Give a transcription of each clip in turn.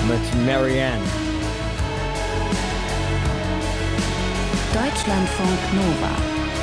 mit Marianne. Deutschlandfunk Nova.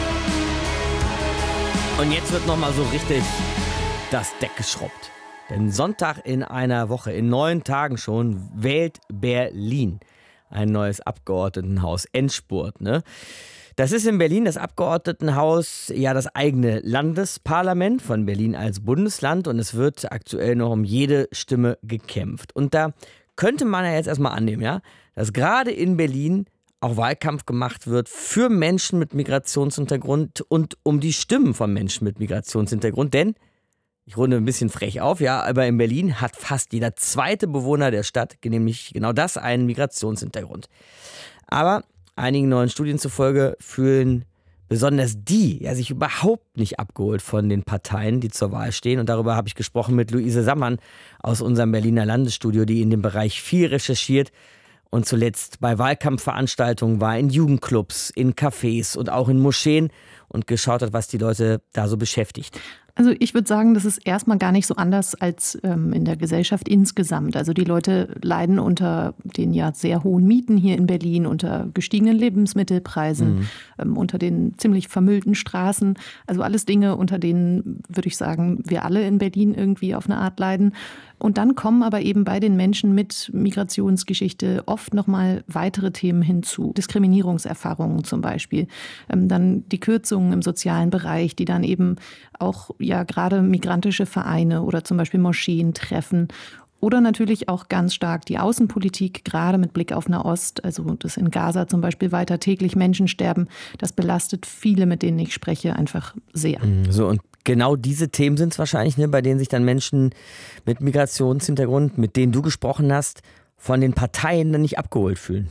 Und jetzt wird nochmal so richtig das Deck geschrubbt. Denn Sonntag in einer Woche, in 9 Tagen schon, wählt Berlin ein neues Abgeordnetenhaus. Endspurt, ne? Das ist in Berlin das Abgeordnetenhaus, ja das eigene Landesparlament von Berlin als Bundesland. Und es wird aktuell noch um jede Stimme gekämpft. Und da könnte man ja jetzt erstmal annehmen, ja, dass gerade in Berlin auch Wahlkampf gemacht wird für Menschen mit Migrationshintergrund und um die Stimmen von Menschen mit Migrationshintergrund. Denn, ich runde ein bisschen frech auf, ja, aber in Berlin hat fast jeder zweite Bewohner der Stadt nämlich genau das, einen Migrationshintergrund. Aber einigen neuen Studien zufolge fühlen besonders die sich überhaupt nicht abgeholt von den Parteien, die zur Wahl stehen. Und darüber habe ich gesprochen mit Luise Sammann aus unserem Berliner Landesstudio, die in dem Bereich viel recherchiert und zuletzt bei Wahlkampfveranstaltungen war, in Jugendclubs, in Cafés und auch in Moscheen und geschaut hat, was die Leute da so beschäftigt. Also ich würde sagen, das ist erstmal gar nicht so anders als in der Gesellschaft insgesamt. Also die Leute leiden unter den ja sehr hohen Mieten hier in Berlin, unter gestiegenen Lebensmittelpreisen, unter den ziemlich vermüllten Straßen. Also alles Dinge, unter denen, würde ich sagen, wir alle in Berlin irgendwie auf eine Art leiden. Und dann kommen aber eben bei den Menschen mit Migrationsgeschichte oft nochmal weitere Themen hinzu. Diskriminierungserfahrungen zum Beispiel. Dann die Kürzungen im sozialen Bereich, die dann eben auch ja gerade migrantische Vereine oder zum Beispiel Moscheen treffen. Oder natürlich auch ganz stark die Außenpolitik, gerade mit Blick auf Nahost, also dass in Gaza zum Beispiel weiter täglich Menschen sterben. Das belastet viele, mit denen ich spreche, einfach sehr. So, und genau diese Themen sind es wahrscheinlich, ne, bei denen sich dann Menschen mit Migrationshintergrund, mit denen du gesprochen hast, von den Parteien dann nicht abgeholt fühlen.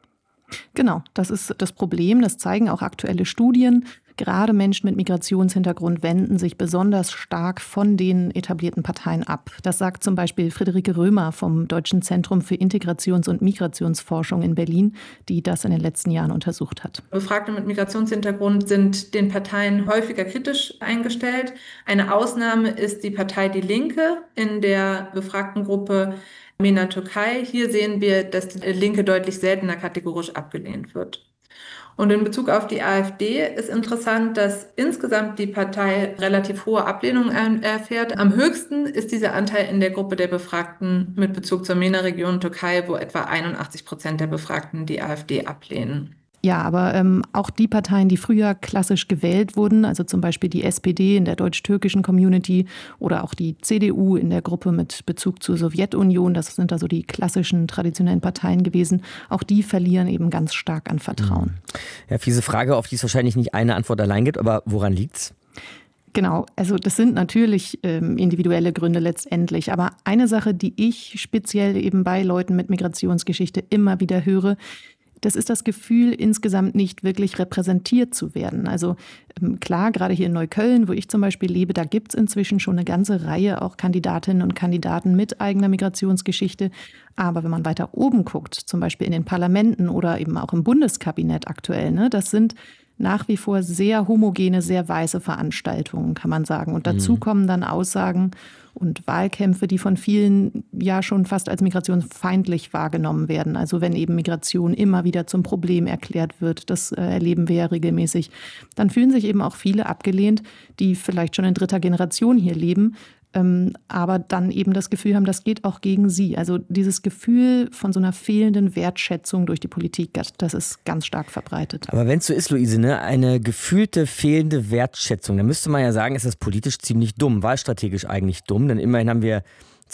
Genau, das ist das Problem. Das zeigen auch aktuelle Studien. Gerade Menschen mit Migrationshintergrund wenden sich besonders stark von den etablierten Parteien ab. Das sagt zum Beispiel Friederike Römer vom Deutschen Zentrum für Integrations- und Migrationsforschung in Berlin, die das in den letzten Jahren untersucht hat. Befragte mit Migrationshintergrund sind den Parteien häufiger kritisch eingestellt. Eine Ausnahme ist die Partei Die Linke in der befragten Gruppe MENA Türkei. Hier sehen wir, dass die Linke deutlich seltener kategorisch abgelehnt wird. Und in Bezug auf die AfD ist interessant, dass insgesamt die Partei relativ hohe Ablehnung erfährt. Am höchsten ist dieser Anteil in der Gruppe der Befragten mit Bezug zur MENA-Region Türkei, wo etwa 81% der Befragten die AfD ablehnen. Ja, aber auch die Parteien, die früher klassisch gewählt wurden, also zum Beispiel die SPD in der deutsch-türkischen Community oder auch die CDU in der Gruppe mit Bezug zur Sowjetunion, das sind also die klassischen traditionellen Parteien gewesen, auch die verlieren eben ganz stark an Vertrauen. Ja, fiese Frage, auf die es wahrscheinlich nicht eine Antwort allein gibt, aber woran liegt's? Genau, also das sind natürlich individuelle Gründe letztendlich. Aber eine Sache, die ich speziell eben bei Leuten mit Migrationsgeschichte immer wieder höre, das ist das Gefühl, insgesamt nicht wirklich repräsentiert zu werden. Also klar, gerade hier in Neukölln, wo ich zum Beispiel lebe, da gibt es inzwischen schon eine ganze Reihe auch Kandidatinnen und Kandidaten mit eigener Migrationsgeschichte. Aber wenn man weiter oben guckt, zum Beispiel in den Parlamenten oder eben auch im Bundeskabinett aktuell, ne, das sind nach wie vor sehr homogene, sehr weiße Veranstaltungen, kann man sagen. Und dazu kommen dann Aussagen und Wahlkämpfe, die von vielen ja schon fast als migrationsfeindlich wahrgenommen werden. Also wenn eben Migration immer wieder zum Problem erklärt wird, das erleben wir ja regelmäßig, dann fühlen sich eben auch viele abgelehnt, die vielleicht schon in 3. Generation hier leben, aber dann eben das Gefühl haben, das geht auch gegen sie. Also dieses Gefühl von so einer fehlenden Wertschätzung durch die Politik, das ist ganz stark verbreitet. Aber wenn es so ist, Luise, ne, eine gefühlte fehlende Wertschätzung, dann müsste man ja sagen, ist das politisch ziemlich dumm, wahlstrategisch eigentlich dumm, denn immerhin haben wir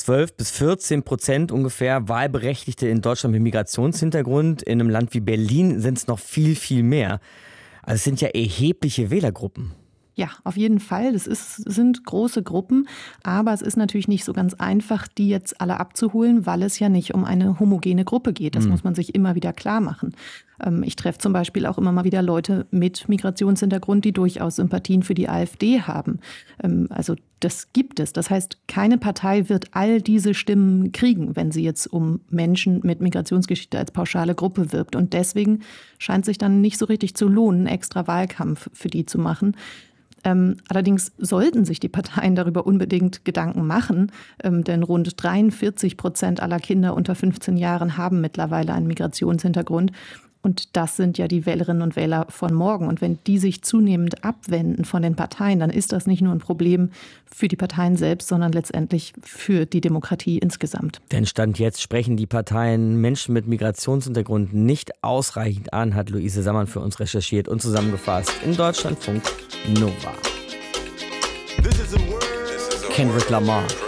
12-14% ungefähr Wahlberechtigte in Deutschland mit Migrationshintergrund. In einem Land wie Berlin sind es noch viel, viel mehr. Also es sind ja erhebliche Wählergruppen. Ja, auf jeden Fall. Sind große Gruppen, aber es ist natürlich nicht so ganz einfach, die jetzt alle abzuholen, weil es ja nicht um eine homogene Gruppe geht. Das muss man sich immer wieder klar machen. Ich treffe zum Beispiel auch immer mal wieder Leute mit Migrationshintergrund, die durchaus Sympathien für die AfD haben. Also das gibt es. Das heißt, keine Partei wird all diese Stimmen kriegen, wenn sie jetzt um Menschen mit Migrationsgeschichte als pauschale Gruppe wirbt. Und deswegen scheint sich dann nicht so richtig zu lohnen, extra Wahlkampf für die zu machen. Allerdings sollten sich die Parteien darüber unbedingt Gedanken machen, denn rund 43% aller Kinder unter 15 Jahren haben mittlerweile einen Migrationshintergrund. Und das sind ja die Wählerinnen und Wähler von morgen. Und wenn die sich zunehmend abwenden von den Parteien, dann ist das nicht nur ein Problem für die Parteien selbst, sondern letztendlich für die Demokratie insgesamt. Denn Stand jetzt sprechen die Parteien Menschen mit Migrationshintergrund nicht ausreichend an, hat Luise Sammann für uns recherchiert und zusammengefasst in Deutschlandfunk Nova. Kendrick Lamar.